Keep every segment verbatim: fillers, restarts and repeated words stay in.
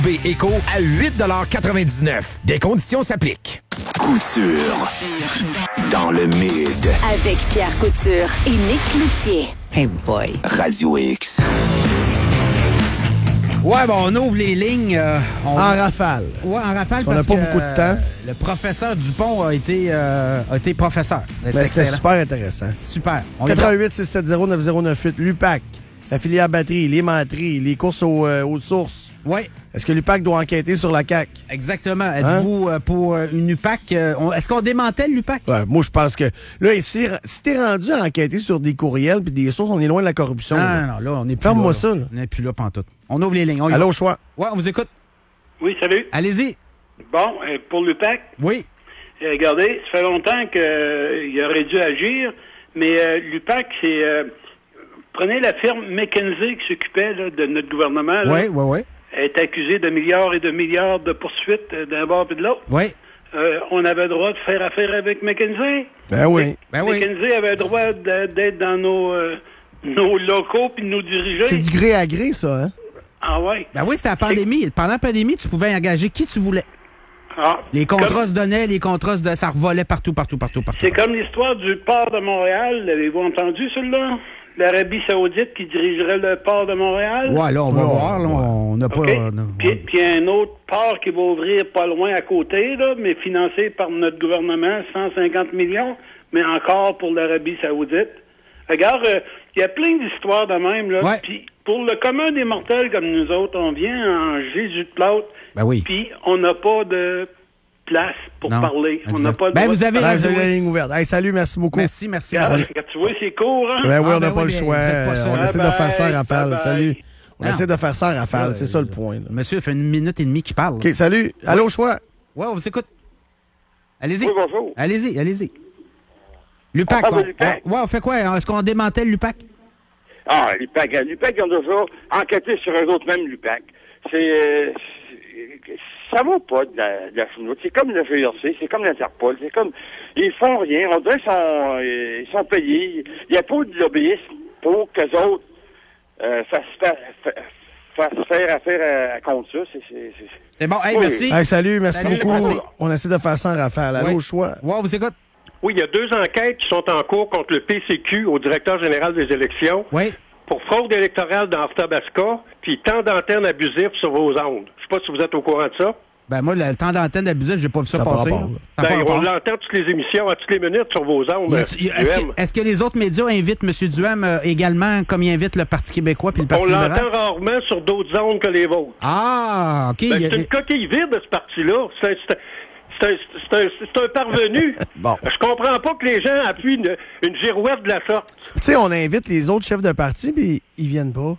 Éco à huit quatre-vingt-dix-neuf. Des conditions s'appliquent. Couture. Dans le mid. Avec Pierre Couture et Nick Cloutier. Hey boy. Radio X. Ouais, bon, on ouvre les lignes. Euh, on... En rafale. Ouais, en rafale parce, parce qu'on n'a pas que, beaucoup de temps. Euh, le professeur Dupont a été, euh, a été professeur. Ben, c'était super intéressant. Super. quatre un huit six sept zéro neuf zéro neuf huit. L'U P A C, la filière batterie, les menteries, les courses aux, euh, aux sources. Oui. Est-ce que l'U P A C doit enquêter sur la C A Q? Exactement. Êtes-vous hein? euh, pour euh, une U P A C? Euh, on... Est-ce qu'on démantèle l'U P A C? Ouais, moi, je pense que... Là, si, si t'es rendu à enquêter sur des courriels puis des sources, on est loin de la corruption. Non, là. non, non, là, on est plus Ferme-moi là, ça, là. On n'est plus là pantoute. On ouvre les lignes. Allô, au choix. Ouais, on vous écoute. Oui, salut. Allez-y. Bon, euh, pour l'U P A C, oui. Euh, regardez, ça fait longtemps qu'il euh, aurait dû agir, mais euh, l'U P A C, c'est... Euh, prenez la firme McKinsey qui s'occupait là, de notre gouvernement. Oui, oui, oui. Elle est accusée de milliards et de milliards de poursuites euh, d'un bord et de l'autre. Oui. Euh, on avait le droit de faire affaire avec McKinsey. Ben oui. Ben oui. McKinsey avait le droit d'être dans nos, euh, nos locaux puis de nous diriger. C'est du gré à gré, ça, hein? Ah ouais. Ben oui, c'est la pandémie. Pendant la pandémie, tu pouvais engager qui tu voulais. Ah, les contrats comme... se donnaient, les contrats se donnaient, ça revolait partout, partout, partout, partout. C'est comme l'histoire du port de Montréal. L'avez-vous entendu, celui-là? L'Arabie Saoudite qui dirigerait le port de Montréal. Ouais, là, on va oh, voir. Là, on n'a okay. pas... Non, puis il y a un autre port qui va ouvrir pas loin à côté, là, mais financé par notre gouvernement, cent cinquante millions, mais encore pour l'Arabie Saoudite. Regarde, il euh, y a plein d'histoires de même. Là. Ouais. Puis pour le commun des mortels comme nous autres, on vient en Jésus de plâtre, ben oui. puis on n'a pas de place pour non, parler. exact. On n'a pas de ben vous avez la ligne ouverte. Hey, salut, merci beaucoup. Merci, merci. Regarde, merci. Tu vois, c'est court, hein? Ben oui, ah, on n'a ben pas oui, le choix. On bye essaie bye, de faire ça en rafale. bye bye. Salut. On non. essaie de faire ça en rafale. Ouais, c'est ça le point. Là. Monsieur, ça fait une minute et demie qu'il parle. OK, salut. Oui. Allô, choix. Ouais, on vous écoute. Allez-y. Oui, bonjour. Allez-y, allez-y. L'U P A C. On, on, ouais, on fait quoi? Est-ce qu'on démantèle l'U P A C? Ah, l'U P A C. L'U P A C, ils ont déjà enquêté sur eux autres même, l'U P A C. C'est... Ça va pas de la, de la chenoute. C'est comme le G R C, c'est comme l'Interpol, c'est comme... Ils font rien. On dirait qu'ils sont, ils sont payés. Il n'y a pas de lobbyisme pour qu'eux autres euh, fassent, fassent, fassent faire affaire à, à contre ça. C'est, c'est, c'est... c'est bon. Hey, oui. merci. Hey, salut, merci salut, beaucoup. merci. On essaie de faire ça en rafale. Allô, ouais. au choix. Ouais, on vous écoute. Oui, il y a deux enquêtes qui sont en cours contre le P C Q au directeur général des élections. Oui. Pour fraude électorale dans Arthabasca, puis temps d'antenne abusif sur vos ondes. Je sais pas si vous êtes au courant de ça. Ben moi, le temps d'antenne abusif, j'ai pas vu ça, ça passer. Rapport, ça ben, on l'entend toutes les émissions, à toutes les minutes sur vos ondes. Est-ce, que, est-ce que les autres médias invitent M. Duham euh, également, comme ils invitent le Parti québécois puis le Parti on libéral? On l'entend rarement sur d'autres ondes que les vôtres. Ah, OK. Ben, c'est a... une coquille vide, ce parti-là. C'est un... C'est un C'est un, c'est, un, c'est un parvenu. Bon. Je comprends pas que les gens appuient une, une girouette de la sorte. Tu sais, on invite les autres chefs de parti, puis ils viennent pas.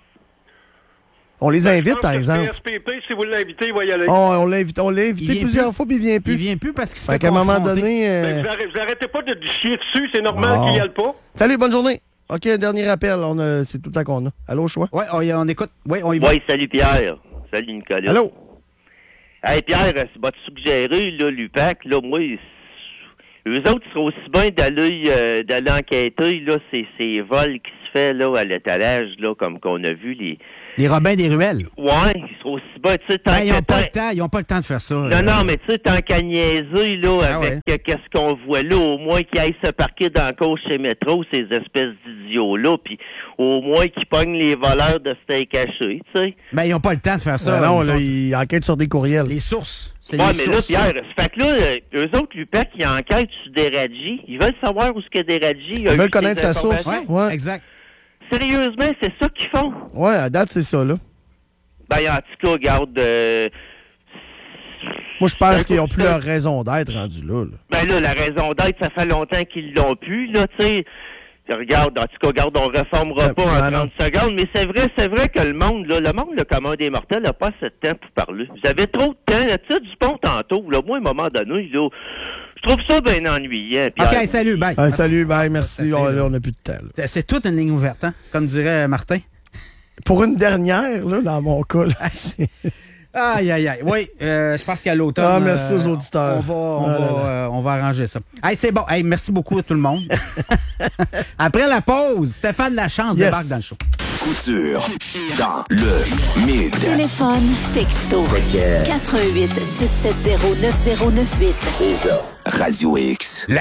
On les ben, invite, par exemple. Le P S P P, si vous l'invitez, il va y aller. Oh, on l'a invité, on l'a invité plusieurs plus. fois, puis il vient plus. Il vient plus parce qu'il se fait fait qu'à un moment donné... Euh... Ben, vous, arrêtez, vous arrêtez pas de chier dessus, c'est normal oh. qu'il y aille pas. Salut, bonne journée. OK, un dernier appel. On a, c'est tout le temps qu'on a. Allô, choix? Oui, on, on écoute. Oui, on y va. Oui, salut Pierre. Salut Nicolas. Allô? Hey Pierre, c'est pas te suggérer, là, l'U P A C, là, moi, eux autres seraient aussi bien d'aller, euh, d'aller enquêter, là, ces, ces vols qui se fait, là, à l'étalage, là, comme qu'on a vu, les... Les Robins des ruelles. Ouais, ils seraient aussi bien, tu sais, tant ben, ils n'ont que... pas le temps, ils n'ont pas le temps de faire ça. Non, euh... non, mais tu sais, tant qu'à niaiser, là, ah avec ouais. qu'est-ce qu'on voit là, au moins qu'ils aillent se parquer dans la cour chez Métro, ces espèces d'idiots-là, puis au moins qu'ils pognent les voleurs de steak haché, tu sais. Ben, ils n'ont pas le temps de faire ça. Ben non, là, ils enquêtent sur des courriels. Les sources. C'est ouais, les mais sources. Là, Pierre, ça fait que là, eux autres, l'U P A C, ils enquêtent sur des radis. Ils veulent savoir où ce que des radis. Ils veulent connaître sa source. Ouais, ouais, exact. Sérieusement, c'est ça qu'ils font. Ouais, à date, c'est ça, là. Ben, en tout cas, regarde... Euh, Moi, je pense qu'ils n'ont plus leur raison d'être rendus là, là. Ben là, la raison d'être, ça fait longtemps qu'ils l'ont plus, là, tu sais. Regarde, en tout cas, regarde, on réformera ça, pas en trente secondes, mais c'est vrai, c'est vrai que le monde, là, le monde, le commun des mortels, n'a pas assez de temps pour parler. Vous avez trop de temps, là, tu sais, du pont tantôt, là, moi, à un moment donné, là, je trouve ça bien ennuyant. Pierre. OK, salut, bye. Ah, salut, bye, merci. merci. On, là, on n'a plus de temps. Là. C'est toute une ligne ouverte, hein, comme dirait Martin. Pour une dernière, là, dans mon cas, là, c'est... Aïe, aïe, aïe. Oui, euh, je pense qu'à l'automne... Ah, merci aux auditeurs. On va, on, ah, va, euh, on va arranger ça. Hey, c'est bon. Hey, merci beaucoup à tout le monde. Après la pause, Stéphane Lachance yes. débarque dans le show. Couture. Dans le Mid. Téléphone, texto. quatre un huit, six sept zéro, neuf zéro neuf huit. C'est ça. Radio X.